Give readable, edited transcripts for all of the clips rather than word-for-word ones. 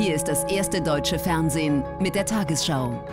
Hier ist das erste deutsche Fernsehen mit der Tagesschau.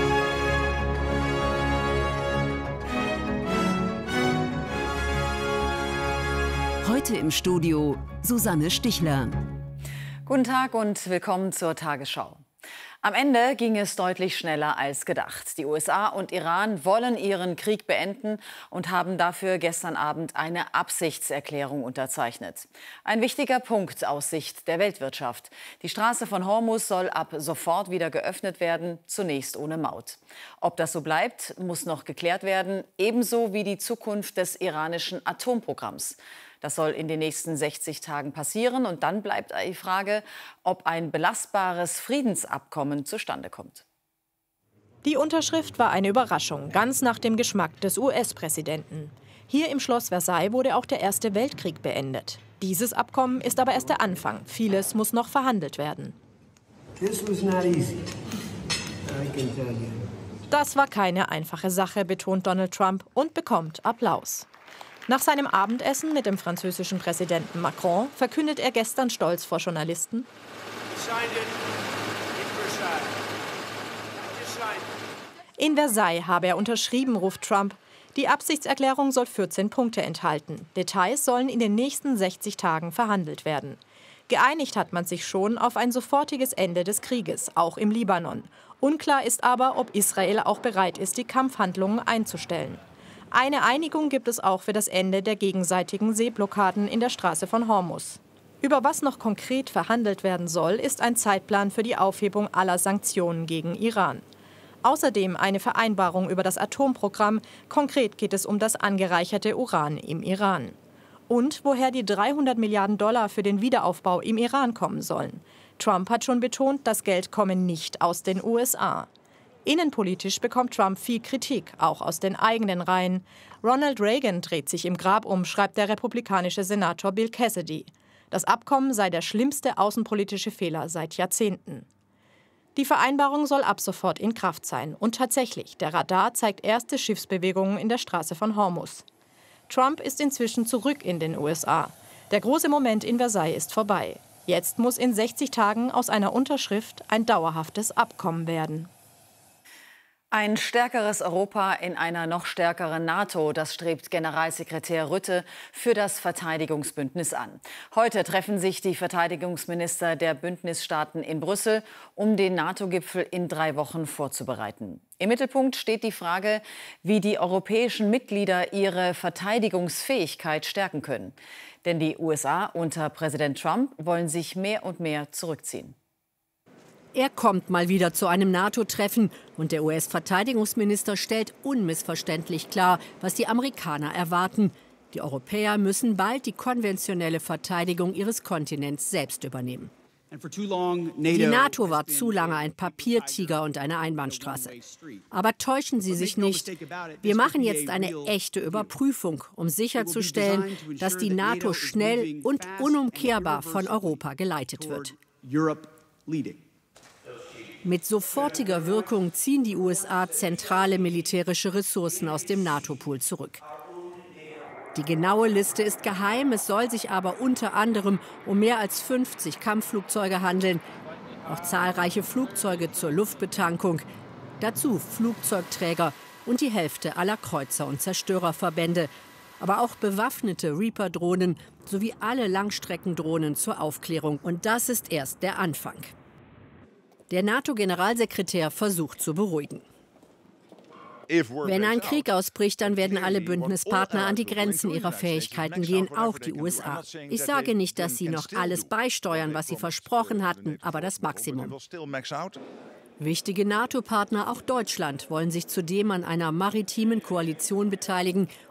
Heute im Studio Susanne Stichler. Guten Tag und willkommen zur Tagesschau. Am Ende ging es deutlich schneller als gedacht. Die USA und Iran wollen ihren Krieg beenden und haben dafür gestern Abend eine Absichtserklärung unterzeichnet. Ein wichtiger Punkt aus Sicht der Weltwirtschaft. Die Straße von Hormuz soll ab sofort wieder geöffnet werden, zunächst ohne Maut. Ob das so bleibt, muss noch geklärt werden, ebenso wie die Zukunft des iranischen Atomprogramms. Das soll in den nächsten 60 Tagen passieren. Und dann bleibt die Frage, ob ein belastbares Friedensabkommen zustande kommt. Die Unterschrift war eine Überraschung, ganz nach dem Geschmack des US-Präsidenten. Hier im Schloss Versailles wurde auch der Erste Weltkrieg beendet. Dieses Abkommen ist aber erst der Anfang. Vieles muss noch verhandelt werden. Das war keine einfache Sache, betont Donald Trump und bekommt Applaus. Nach seinem Abendessen mit dem französischen Präsidenten Macron verkündet er gestern stolz vor Journalisten: In Versailles habe er unterschrieben, ruft Trump. Die Absichtserklärung soll 14 Punkte enthalten. Details sollen in den nächsten 60 Tagen verhandelt werden. Geeinigt hat man sich schon auf ein sofortiges Ende des Krieges, auch im Libanon. Unklar ist aber, ob Israel auch bereit ist, die Kampfhandlungen einzustellen. Eine Einigung gibt es auch für das Ende der gegenseitigen Seeblockaden in der Straße von Hormuz. Über was noch konkret verhandelt werden soll, ist ein Zeitplan für die Aufhebung aller Sanktionen gegen Iran. Außerdem eine Vereinbarung über das Atomprogramm. Konkret geht es um das angereicherte Uran im Iran. Und woher die 300 Milliarden Dollar für den Wiederaufbau im Iran kommen sollen. Trump hat schon betont, das Geld komme nicht aus den USA. Innenpolitisch bekommt Trump viel Kritik, auch aus den eigenen Reihen. Ronald Reagan dreht sich im Grab um, schreibt der republikanische Senator Bill Cassidy. Das Abkommen sei der schlimmste außenpolitische Fehler seit Jahrzehnten. Die Vereinbarung soll ab sofort in Kraft sein. Und tatsächlich, der Radar zeigt erste Schiffsbewegungen in der Straße von Hormuz. Trump ist inzwischen zurück in den USA. Der große Moment in Versailles ist vorbei. Jetzt muss in 60 Tagen aus einer Unterschrift ein dauerhaftes Abkommen werden. Ein stärkeres Europa in einer noch stärkeren NATO, das strebt Generalsekretär Rutte für das Verteidigungsbündnis an. Heute treffen sich die Verteidigungsminister der Bündnisstaaten in Brüssel, um den NATO-Gipfel in 3 Wochen vorzubereiten. Im Mittelpunkt steht die Frage, wie die europäischen Mitglieder ihre Verteidigungsfähigkeit stärken können. Denn die USA unter Präsident Trump wollen sich mehr und mehr zurückziehen. Er kommt mal wieder zu einem NATO-Treffen und der US-Verteidigungsminister stellt unmissverständlich klar, was die Amerikaner erwarten. Die Europäer müssen bald die konventionelle Verteidigung ihres Kontinents selbst übernehmen. Die NATO war zu lange ein Papiertiger und eine Einbahnstraße. Aber täuschen Sie sich nicht. Wir machen jetzt eine echte Überprüfung, um sicherzustellen, dass die NATO schnell und unumkehrbar von Europa geleitet wird. Mit sofortiger Wirkung ziehen die USA zentrale militärische Ressourcen aus dem NATO-Pool zurück. Die genaue Liste ist geheim, es soll sich aber unter anderem um mehr als 50 Kampfflugzeuge handeln, auch zahlreiche Flugzeuge zur Luftbetankung, dazu Flugzeugträger und die Hälfte aller Kreuzer- und Zerstörerverbände, aber auch bewaffnete Reaper-Drohnen sowie alle Langstreckendrohnen zur Aufklärung. Und das ist erst der Anfang. Der NATO-Generalsekretär versucht zu beruhigen. Wenn ein Krieg ausbricht, dann werden alle Bündnispartner an die Grenzen ihrer Fähigkeiten gehen, auch die USA. Ich sage nicht, dass sie noch alles beisteuern, was sie versprochen hatten, aber das Maximum. Wichtige NATO-Partner, auch Deutschland, wollen sich zudem an einer maritimen Koalition beteiligen,